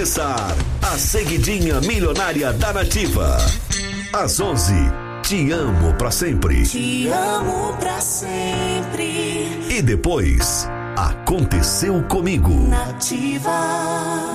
Começar a seguidinha milionária da Nativa. Às 11, te amo pra sempre. Te amo pra sempre. E depois, aconteceu comigo. Nativa.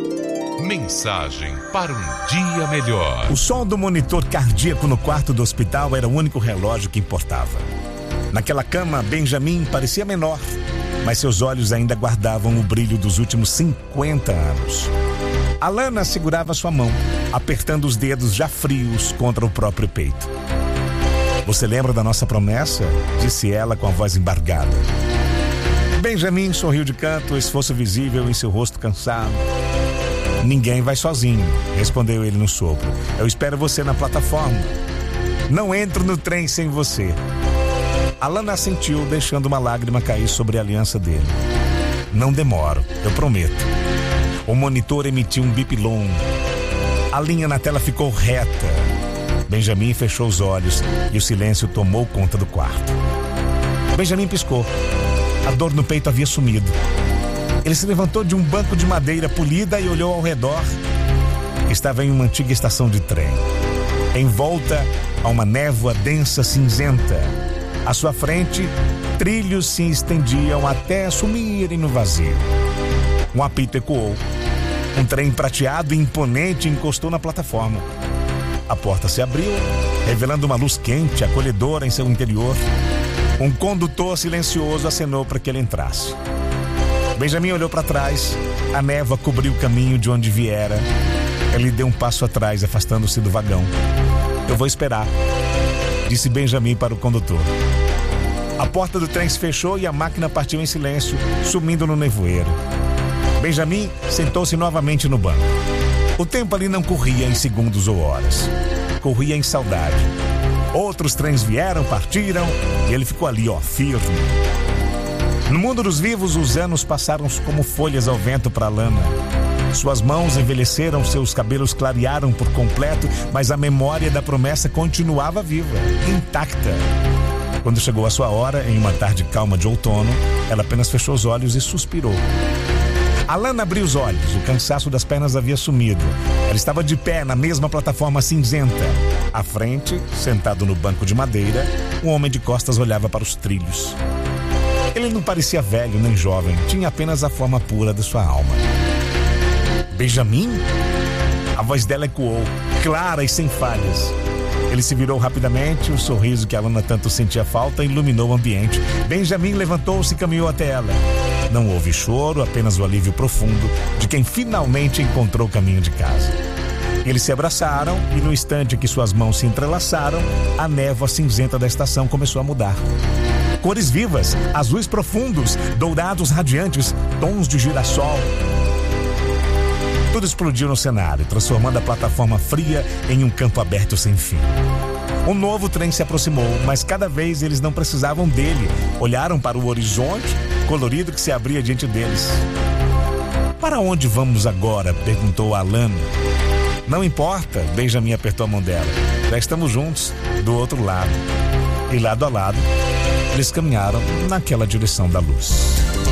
Mensagem para um dia melhor. O som do monitor cardíaco no quarto do hospital era o único relógio que importava. Naquela cama, Benjamin parecia menor, mas seus olhos ainda guardavam o brilho dos últimos 50 anos. Alana segurava sua mão, apertando os dedos já frios contra o próprio peito. Você lembra da nossa promessa? Disse ela com a voz embargada. Benjamin sorriu de canto, esforço visível em seu rosto cansado. Ninguém vai sozinho, respondeu ele no sopro. Eu espero você na plataforma. Não entro no trem sem você. Alana assentiu, deixando uma lágrima cair sobre a aliança dele. Não demoro, eu prometo. O monitor emitiu um bip longo. A linha na tela ficou reta. Benjamin fechou os olhos e o silêncio tomou conta do quarto. Benjamin piscou. A dor no peito havia sumido. Ele se levantou de um banco de madeira polida e olhou ao redor. Estava em uma antiga estação de trem. Em volta a uma névoa densa cinzenta. À sua frente, trilhos se estendiam até sumirem no vazio. Um apito ecoou. Um trem prateado e imponente encostou na plataforma. A porta se abriu, revelando uma luz quente, acolhedora em seu interior. Um condutor silencioso acenou para que ele entrasse. Benjamin olhou para trás. A névoa cobriu o caminho de onde viera. Ele deu um passo atrás, afastando-se do vagão. Eu vou esperar, disse Benjamin para o condutor. A porta do trem se fechou e a máquina partiu em silêncio, sumindo no nevoeiro. Benjamin sentou-se novamente no banco. O tempo ali não corria em segundos ou horas. Corria em saudade. Outros trens vieram, partiram, e ele ficou ali, firme. No mundo dos vivos, os anos passaram como folhas ao vento para Alana. Suas mãos envelheceram, seus cabelos clarearam por completo, mas a memória da promessa continuava viva, intacta. Quando chegou a sua hora, em uma tarde calma de outono, ela apenas fechou os olhos e suspirou. Alana abriu os olhos, o cansaço das pernas havia sumido. Ela estava de pé na mesma plataforma cinzenta. À frente, sentado no banco de madeira, um homem de costas olhava para os trilhos. Ele não parecia velho nem jovem, tinha apenas a forma pura de sua alma. Benjamin? A voz dela ecoou, clara e sem falhas. Ele se virou rapidamente, o sorriso que a Alana tanto sentia falta iluminou o ambiente. Benjamin levantou-se e caminhou até ela. Não houve choro, apenas o alívio profundo de quem finalmente encontrou o caminho de casa. Eles se abraçaram e no instante que suas mãos se entrelaçaram, a névoa cinzenta da estação começou a mudar. Cores vivas, azuis profundos, dourados radiantes, tons de girassol. Tudo explodiu no cenário, transformando a plataforma fria em um campo aberto sem fim. Um novo trem se aproximou, mas cada vez eles não precisavam dele. Olharam para o horizonte colorido que se abria diante deles. Para onde vamos agora? Perguntou Alana. Não importa, Benjamin apertou a mão dela. Já estamos juntos, do outro lado. E lado a lado, eles caminharam naquela direção da luz.